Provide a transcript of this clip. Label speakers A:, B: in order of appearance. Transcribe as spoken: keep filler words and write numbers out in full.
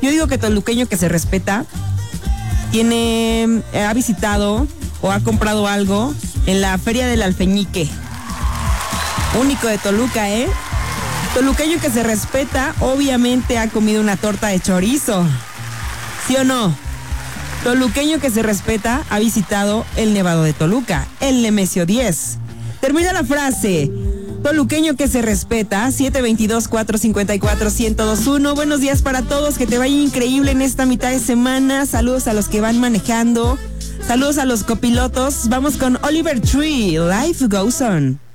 A: Yo digo que toluqueño que se respeta tiene, eh, ha visitado o ha comprado algo en la Feria del Alfeñique. Único de Toluca, ¿eh? Toluqueño que se respeta, obviamente ha comido una torta de chorizo. ¿Sí o no? Toluqueño que se respeta ha visitado el Nevado de Toluca, el Nemesio diez. Termina la frase. Toluqueño que se respeta, siete dos dos, cuatro cinco cuatro, uno cero dos uno. Buenos días para todos, que te vaya increíble en esta mitad de semana. Saludos a los que van manejando. Saludos a los copilotos. Vamos con Oliver Tree, Life Goes On.